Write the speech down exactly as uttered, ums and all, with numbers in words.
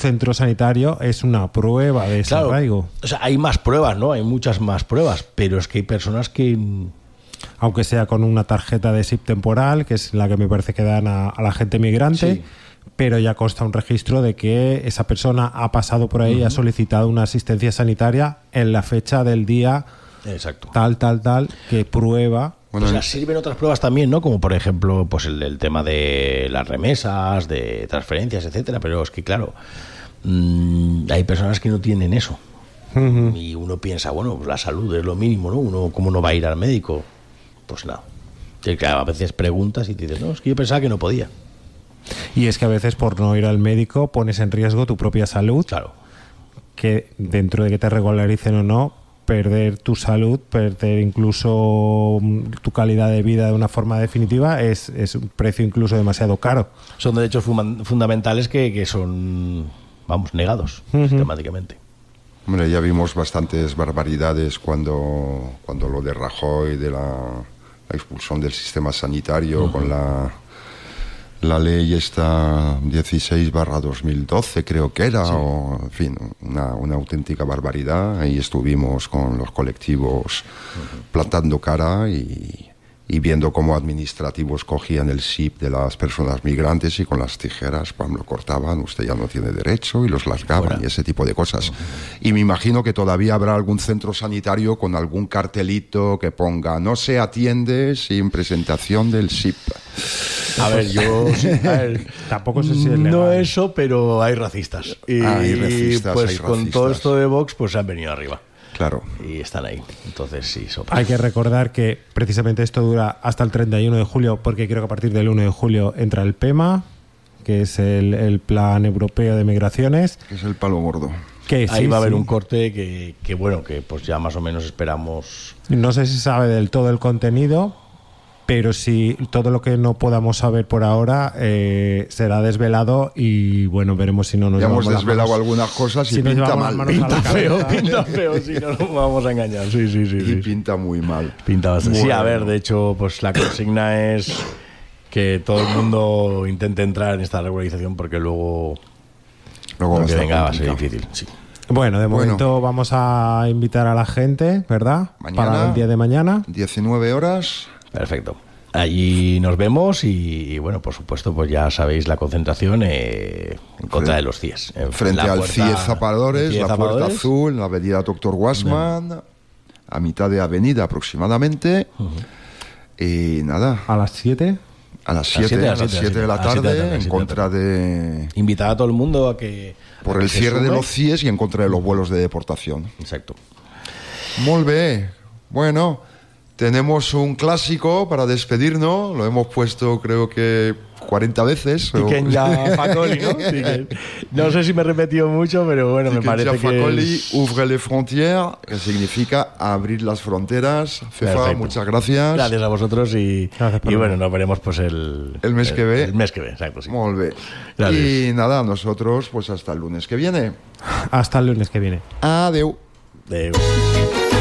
centro sanitario es una prueba de ese claro, arraigo. O sea, hay más pruebas, ¿no? Hay muchas más pruebas, pero es que hay personas que... Aunque sea con una tarjeta de S I P temporal, que es la que me parece que dan a, a la gente migrante, sí. Pero ya consta un registro de que esa persona ha pasado por ahí y uh-huh. ha solicitado una asistencia sanitaria en la fecha del día Exacto. tal, tal, tal, que prueba... Bueno, o sea, sirven otras pruebas también, ¿no? Como por ejemplo, pues el, el tema de las remesas, de transferencias, etcétera. Pero es que, claro, mmm, hay personas que no tienen eso. Uh-huh. Y uno piensa, bueno, pues la salud es lo mínimo, ¿no? Uno, ¿cómo no va a ir al médico? Pues nada. Que, claro, a veces preguntas y te dices, no, es que yo pensaba que no podía. Y es que a veces por no ir al médico pones en riesgo tu propia salud. Claro. Que dentro de que te regularicen o no, perder tu salud, perder incluso tu calidad de vida de una forma definitiva es, es un precio incluso demasiado caro. Son derechos fuma- fundamentales que, que son, vamos, negados uh-huh. sistemáticamente. Hombre, ya vimos bastantes barbaridades cuando, cuando lo de Rajoy, de la, la expulsión del sistema sanitario uh-huh. con la... La ley esta dieciséis barra dos mil doce creo que era, sí. o en fin, una, una auténtica barbaridad. Ahí estuvimos con los colectivos uh-huh. plantando cara y, y viendo cómo administrativos cogían el S I P de las personas migrantes y con las tijeras, cuando lo cortaban, usted ya no tiene derecho, y los largaban Fuera. y ese tipo de cosas. Uh-huh. Y me imagino que todavía habrá algún centro sanitario con algún cartelito que ponga no se atiende sin presentación del S I P. A ver, yo a ver, tampoco sé si es no eso, pero hay racistas. Y ah, hay racistas, pues hay con racistas. todo esto de Vox, pues se han venido arriba. Claro. Y están ahí. Entonces sí, sopa. Hay que recordar que precisamente esto dura hasta el treinta y uno de julio, porque creo que a partir del uno de julio entra el P E M A, que es el, el Plan Europeo de Migraciones. Que es el palo gordo. Que ahí sí, va a haber sí. un corte que, que bueno, que pues ya más o menos esperamos. No sé si sabe del todo el contenido, pero sí, todo lo que no podamos saber por ahora eh, será desvelado y bueno, veremos si no nos ya hemos llevamos desvelado las manos, algunas cosas y si pinta mal. Pinta feo, pinta feo, si no nos vamos a engañar. Sí, sí, sí. Y sí. pinta muy mal. Pinta bastante. Bueno. Sí, a ver, de hecho, pues la consigna es que todo el mundo intente entrar en esta regularización porque luego, luego lo que venga complicado. va a ser difícil. Sí. Bueno, de bueno. momento vamos a invitar a la gente, ¿verdad? Mañana, para el día de mañana. diecinueve horas. Perfecto. Allí nos vemos y, y bueno, por supuesto, pues ya sabéis la concentración eh, en contra frente, de los C I E S. En frente al puerta, C I E S Zapadores, C I E S la Puerta Zapadores. Azul, la avenida Doctor Guasman, no. a mitad de avenida aproximadamente. Uh-huh. Y nada. A las siete. A las siete, a las siete de la tarde, en contra de... Invitar a todo el mundo a que... Por a que el cierre sume. de los C I E S y en contra de los vuelos de deportación. Exacto. Molt bé. Bueno, tenemos un clásico para despedirnos. Lo hemos puesto creo que cuarenta veces. Piquen ya Facoli, ¿no? Piquen. No sé si me he repetido mucho, pero bueno, Piquen me parece ya que Facoli, es... ouvre les frontières, que significa abrir las fronteras. Fefa, Perfecto. muchas gracias. Gracias a vosotros y, Gracias, y bueno, nos veremos pues el... El mes el, que ve. El mes que ve, exacto, sí. Molt bé. Gracias. Y nada, nosotros pues hasta el lunes que viene. Hasta el lunes que viene. Adeu. De...